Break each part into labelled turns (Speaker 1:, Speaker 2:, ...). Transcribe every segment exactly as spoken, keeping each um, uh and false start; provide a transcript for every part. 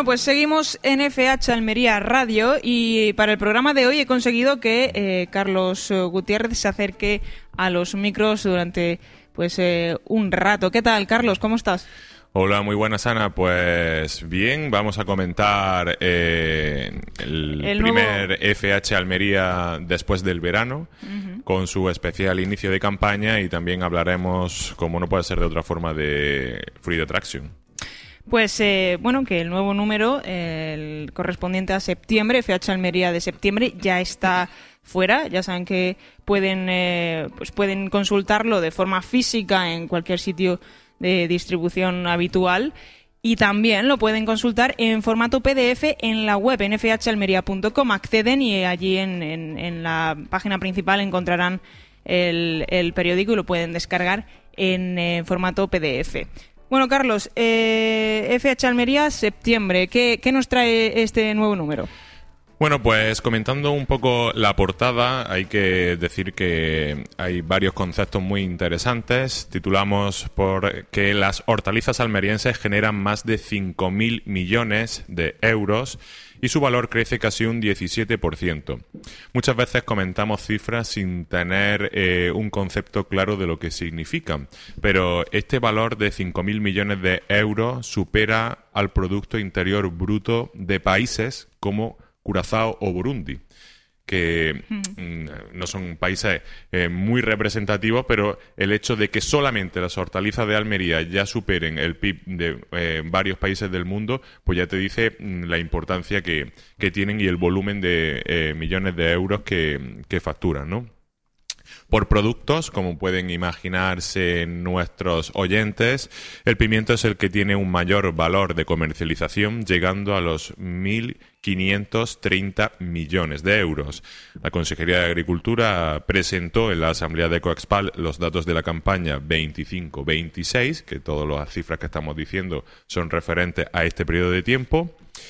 Speaker 1: pues seguimos en F H Almería Radio y para el programa de hoy he conseguido que eh, Carlos Gutiérrez se acerque a los micros durante pues eh, un rato. ¿Qué tal, Carlos? ¿Cómo estás?
Speaker 2: Hola, muy buenas, Ana. Pues bien, vamos a comentar eh, el, el primer nuevo... F H Almería después del verano, uh-huh. con su especial inicio de campaña, y también hablaremos, como no puede ser de otra forma, de Fruit Attraction.
Speaker 1: Pues eh, bueno, que el nuevo número, eh, el correspondiente a septiembre, F H Almería de septiembre, ya está fuera. Ya saben que pueden, eh, pues pueden consultarlo de forma física en cualquier sitio de distribución habitual, y también lo pueden consultar en formato P D F en la web en f h almería punto com. Acceden y allí en, en, en la página principal encontrarán el, el periódico y lo pueden descargar en eh, formato P D F. Bueno, Carlos, eh, F H Almería, septiembre, ¿qué, qué nos trae este nuevo número?
Speaker 2: Bueno, pues comentando un poco la portada, hay que decir que hay varios conceptos muy interesantes. Titulamos por que las hortalizas almerienses generan más de cinco mil millones de euros y su valor crece casi un diecisiete por ciento. Muchas veces comentamos cifras sin tener eh, un concepto claro de lo que significan, pero este valor de cinco mil millones de euros supera al Producto Interior Bruto de países como Curazao o Burundi, que mm, no son países eh, muy representativos, pero el hecho de que solamente las hortalizas de Almería ya superen el P I B de eh, varios países del mundo, pues ya te dice mm, la importancia que, que tienen y el volumen de eh, millones de euros que, que facturan, ¿no? Por productos, como pueden imaginarse nuestros oyentes, el pimiento es el que tiene un mayor valor de comercialización, llegando a los mil quinientos treinta millones de euros. La Consejería de Agricultura presentó en la Asamblea de Coexpal los datos de la campaña veinticinco veintiséis, que todas las cifras que estamos diciendo son referentes a este periodo de tiempo.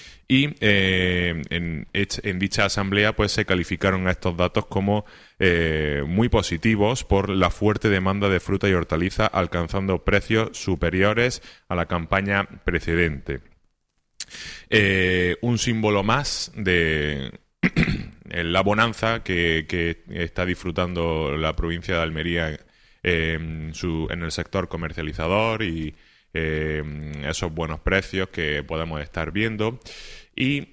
Speaker 2: Y eh, en, en dicha asamblea pues se calificaron a estos datos como eh, muy positivos por la fuerte demanda de fruta y hortaliza, alcanzando precios superiores a la campaña precedente. Eh, un símbolo más de la bonanza que, que está disfrutando la provincia de Almería eh, en, su, en el sector comercializador y Eh, esos buenos precios que podemos estar viendo. Y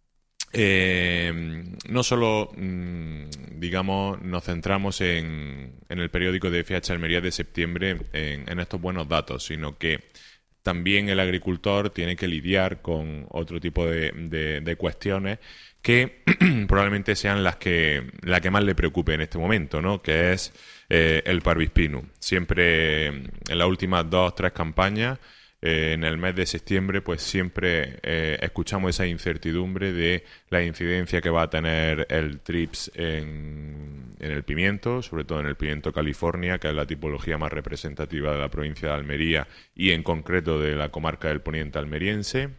Speaker 2: eh, no solo, mmm, digamos, nos centramos en, en el periódico de F H Almería de septiembre en, en estos buenos datos, sino que también el agricultor tiene que lidiar con otro tipo de, de, de cuestiones que probablemente sean las que, la que más le preocupe en este momento, ¿no? Que es eh, el Parvis Pinus. Siempre en las últimas dos, tres campañas, eh, en el mes de septiembre, pues siempre eh, escuchamos esa incertidumbre de la incidencia que va a tener el trips en, en el pimiento, sobre todo en el pimiento California, que es la tipología más representativa de la provincia de Almería y en concreto de la comarca del Poniente almeriense.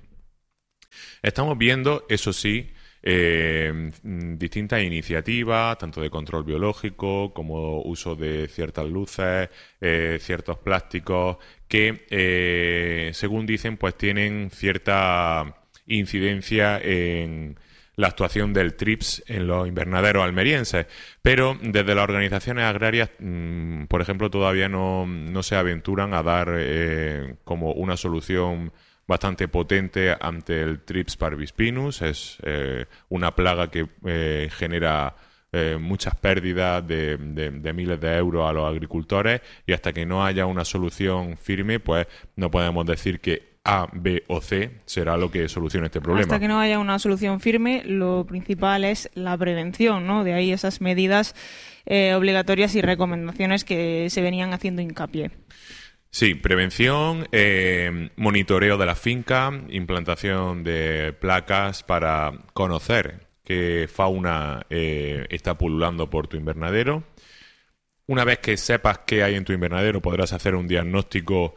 Speaker 2: Estamos viendo, eso sí, Eh, distintas iniciativas, tanto de control biológico como uso de ciertas luces, eh, ciertos plásticos que, eh, según dicen, pues tienen cierta incidencia en la actuación del trips en los invernaderos almerienses, pero desde las organizaciones agrarias, mmm, por ejemplo, todavía no, no se aventuran a dar eh, como una solución bastante potente ante el Trips Parvis Pinus. Es eh, una plaga que eh, genera eh, muchas pérdidas de, de, de miles de euros a los agricultores, y hasta que no haya una solución firme, pues no podemos decir que A, B o C será lo que solucione este problema.
Speaker 1: Hasta que no haya una solución firme, lo principal es la prevención, ¿no? De ahí esas medidas eh, obligatorias y recomendaciones que se venían haciendo hincapié.
Speaker 2: Sí, prevención, eh, monitoreo de la finca, implantación de placas para conocer qué fauna eh, está pululando por tu invernadero. Una vez que sepas qué hay en tu invernadero, podrás hacer un diagnóstico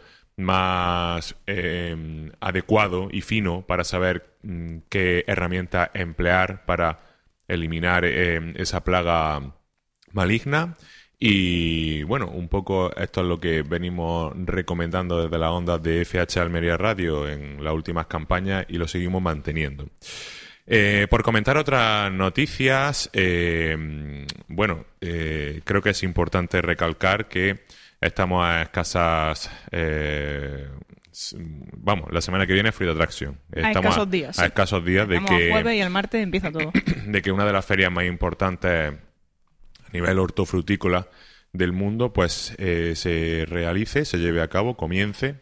Speaker 2: más eh, adecuado y fino para saber mm, qué herramienta emplear para eliminar eh, esa plaga maligna. Y bueno, un poco esto es lo que venimos recomendando desde las ondas de F H Almería Radio en las últimas campañas y lo seguimos manteniendo. Eh, por comentar otras noticias, eh, bueno, eh, creo que es importante recalcar que estamos a escasas... Eh, vamos, la semana que viene es Fruit Attraction. Estamos
Speaker 1: a escasos días.
Speaker 2: A, a escasos días de
Speaker 1: Estamos
Speaker 2: que...
Speaker 1: el jueves y el martes empieza todo.
Speaker 2: De que una de las ferias más importantes a nivel hortofrutícola del mundo, pues eh, se realice, se lleve a cabo, comience.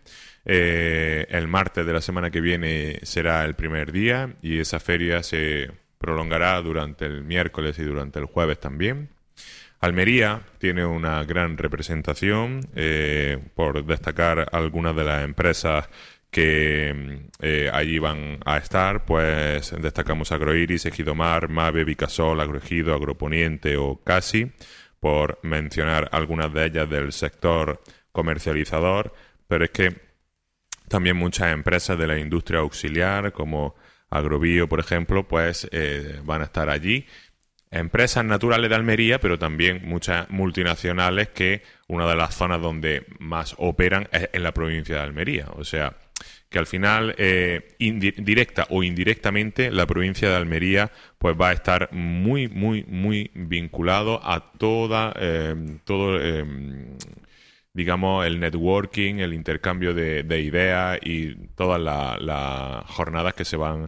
Speaker 2: Eh, el martes de la semana que viene será el primer día y esa feria se prolongará durante el miércoles y durante el jueves también. Almería tiene una gran representación, eh, por destacar algunas de las empresas que eh, allí van a estar, pues destacamos Agroiris, Ejidomar, Mave, Vicasol, Agroejido, Agroponiente o Casi, por mencionar algunas de ellas del sector comercializador, pero es que también muchas empresas de la industria auxiliar, como Agrobio, por ejemplo, pues eh, van a estar allí. Empresas naturales de Almería, pero también muchas multinacionales que una de las zonas donde más operan es en la provincia de Almería. O sea, que al final, eh, indi- directa o indirectamente, la provincia de Almería pues va a estar muy, muy, muy vinculado a toda, eh, todo... Eh, digamos, el networking, el intercambio de, de ideas y todas las la jornadas que se van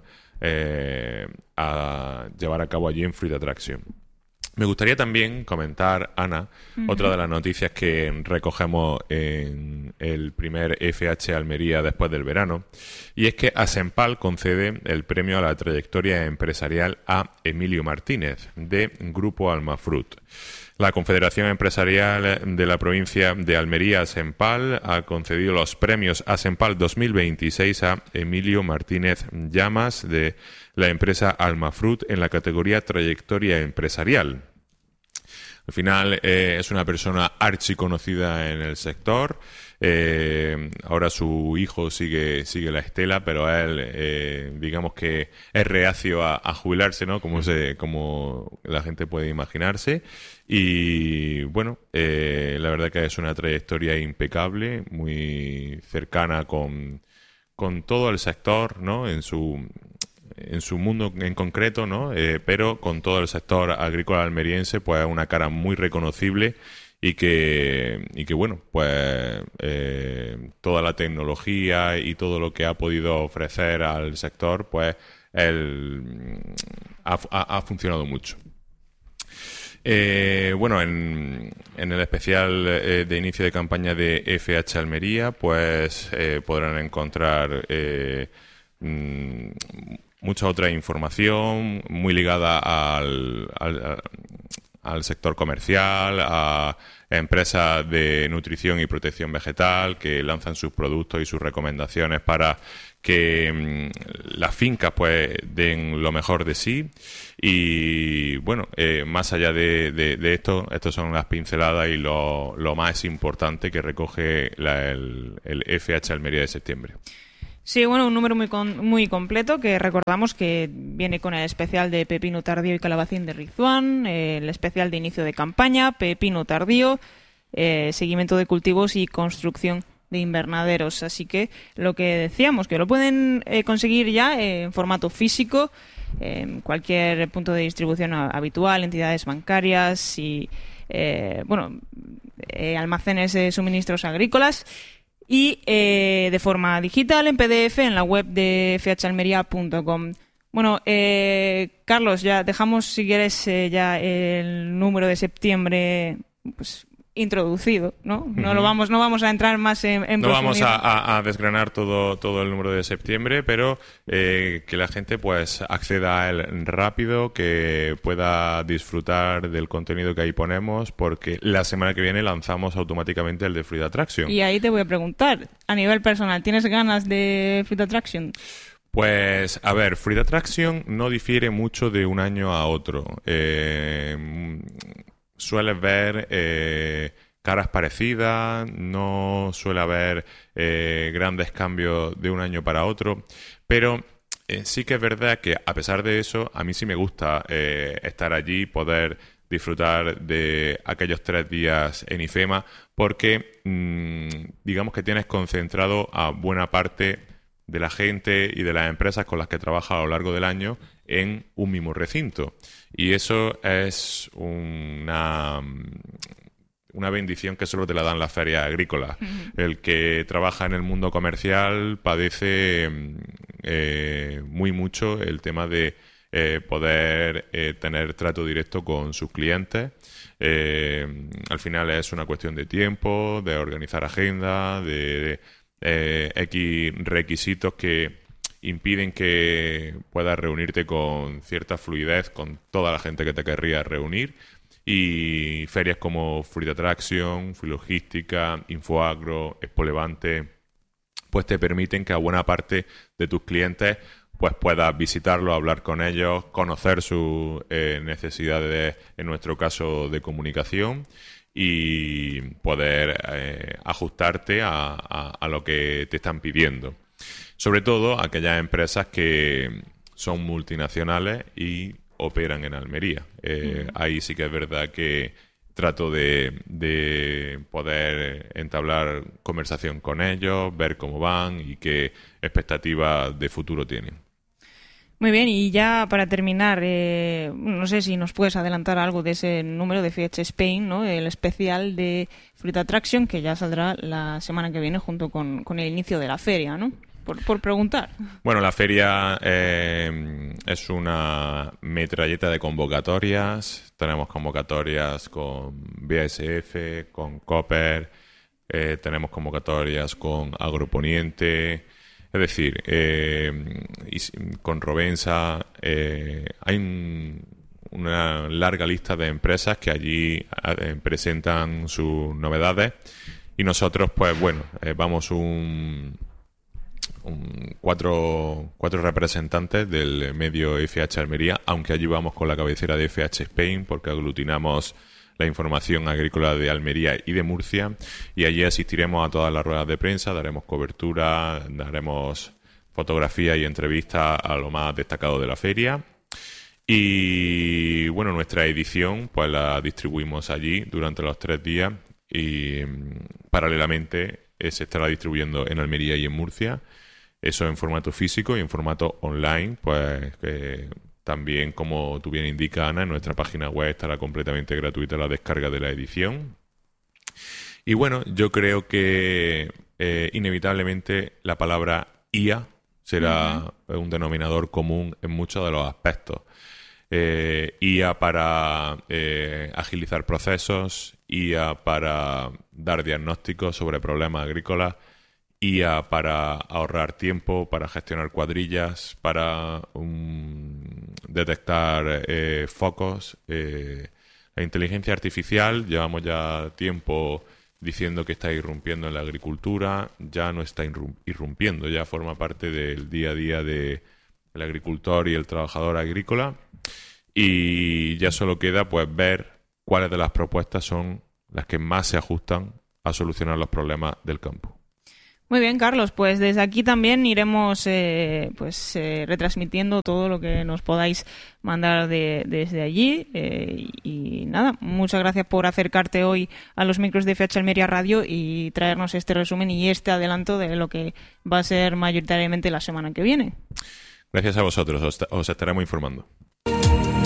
Speaker 2: eh, a llevar a cabo allí en Fruit Attraction. Me gustaría también comentar, Ana, uh-huh. otra de las noticias que recogemos en el primer F H Almería después del verano, y es que Asempal concede el premio a la trayectoria empresarial a Emilio Martínez, de Grupo Almafrut. La Confederación Empresarial de la provincia de Almería, Asempal, ha concedido los premios Asempal dos mil veintiséis a Emilio Martínez Llamas, de la empresa Almafrut, en la categoría Trayectoria Empresarial. Al final eh, es una persona archiconocida en el sector. Eh, ahora su hijo sigue sigue la estela, pero él, eh, digamos que es reacio a, a jubilarse, ¿no? Como se como la gente puede imaginarse. Y bueno, eh, la verdad que es una trayectoria impecable, muy cercana con, con todo el sector, ¿no? En su en su mundo en concreto, ¿no? Eh, pero con todo el sector agrícola almeriense, pues una cara muy reconocible y que, y que bueno, pues eh, toda la tecnología y todo lo que ha podido ofrecer al sector, pues él ha, ha, ha funcionado mucho. Eh, bueno, en, en el especial eh, de inicio de campaña de F H Almería, pues eh, podrán encontrar eh, mm, mucha otra información muy ligada al, al, al sector comercial, a empresas de nutrición y protección vegetal que lanzan sus productos y sus recomendaciones para que mmm, las fincas pues den lo mejor de sí. Y bueno, eh, más allá de, de, de esto, estas son las pinceladas y lo, lo más importante que recoge la, el, el F H Almería de septiembre.
Speaker 1: Sí, bueno, un número muy con, muy completo que recordamos que viene con el especial de pepino tardío y calabacín de Rizuán, eh, el especial de inicio de campaña, pepino tardío, eh, seguimiento de cultivos y construcción de invernaderos. Así que lo que decíamos, que lo pueden eh, conseguir ya eh, en formato físico, en cualquier punto de distribución habitual, entidades bancarias y eh, bueno, eh, almacenes de suministros agrícolas. Y eh, de forma digital en P D F en la web de f h almería punto com. Bueno, eh, Carlos, ya dejamos, si quieres, eh, ya el número de septiembre pues introducido, ¿no? No
Speaker 2: Uh-huh.
Speaker 1: lo vamos, no vamos a entrar más en, en
Speaker 2: No vamos
Speaker 1: profundidad.
Speaker 2: a, a, a desgranar todo, todo el número de septiembre, pero eh, que la gente pues acceda a él rápido, que pueda disfrutar del contenido que ahí ponemos, porque la semana que viene lanzamos automáticamente el de Fruit Attraction.
Speaker 1: Y ahí te voy a preguntar, a nivel personal, ¿tienes ganas de Fruit Attraction?
Speaker 2: Pues, a ver, Fruit Attraction no difiere mucho de un año a otro. Eh, sueles ver eh, caras parecidas, no suele haber eh, grandes cambios de un año para otro, pero eh, sí que es verdad que a pesar de eso, a mí sí me gusta eh, estar allí, poder disfrutar de aquellos tres días en IFEMA, porque mmm, digamos que tienes concentrado a buena parte de la gente y de las empresas con las que trabajas a lo largo del año en un mismo recinto. Y eso es una, una bendición que solo te la dan las ferias agrícolas. Uh-huh. El que trabaja en el mundo comercial padece eh, muy mucho el tema de eh, poder eh, tener trato directo con sus clientes. Eh, al final es una cuestión de tiempo, de organizar agenda, de... de Eh, X requisitos que impiden que puedas reunirte con cierta fluidez con toda la gente que te querría reunir, y ferias como Fruit Attraction, Filogística, Infoagro, Expo Levante pues te permiten que a buena parte de tus clientes pues puedas visitarlos, hablar con ellos, conocer sus eh, necesidades, en nuestro caso de comunicación, y poder eh, ajustarte a, a, a lo que te están pidiendo. Sobre todo aquellas empresas que son multinacionales y operan en Almería. Eh, uh-huh. Ahí sí que es verdad que trato de, de poder entablar conversación con ellos, ver cómo van y qué expectativas de futuro tienen.
Speaker 1: Muy bien, y ya para terminar, eh, no sé si nos puedes adelantar algo de ese número de F I A C Spain, ¿no? El especial de Fruit Attraction, que ya saldrá la semana que viene junto con, con el inicio de la feria, ¿no? Por, por preguntar.
Speaker 2: Bueno, la feria eh, es una metralleta de convocatorias. Tenemos convocatorias con B A S F, con Copper, eh, tenemos convocatorias con Agroponiente. Es decir, eh, y con Rovensa eh, hay un, una larga lista de empresas que allí eh, presentan sus novedades, y nosotros, pues bueno, eh, vamos un, un cuatro, cuatro representantes del medio F H Almería, aunque allí vamos con la cabecera de F H Spain porque aglutinamos la información agrícola de Almería y de Murcia, y allí asistiremos a todas las ruedas de prensa, daremos cobertura, daremos fotografía y entrevistas a lo más destacado de la feria. Y bueno, nuestra edición pues la distribuimos allí durante los tres días, y paralelamente se estará distribuyendo en Almería y en Murcia, eso en formato físico y en formato online, pues eh, también, como tú bien indicas, Ana, en nuestra página web estará completamente gratuita la descarga de la edición. Y bueno, yo creo que eh, inevitablemente la palabra I A será uh-huh. un denominador común en muchos de los aspectos. Eh, I A para eh, agilizar procesos, I A para dar diagnósticos sobre problemas agrícolas, I A para ahorrar tiempo, para gestionar cuadrillas, para um, detectar eh, focos. Eh, la inteligencia artificial, llevamos ya tiempo diciendo que está irrumpiendo en la agricultura, ya no está irrumpiendo, ya forma parte del día a día del agricultor y el trabajador agrícola, y ya solo queda pues ver cuáles de las propuestas son las que más se ajustan a solucionar los problemas del campo.
Speaker 1: Muy bien, Carlos, pues desde aquí también iremos eh, pues eh, retransmitiendo todo lo que nos podáis mandar de, desde allí, eh, y nada, muchas gracias por acercarte hoy a los micros de F H Almería Radio y traernos este resumen y este adelanto de lo que va a ser mayoritariamente la semana que viene.
Speaker 2: Gracias a vosotros, os, os estaremos informando.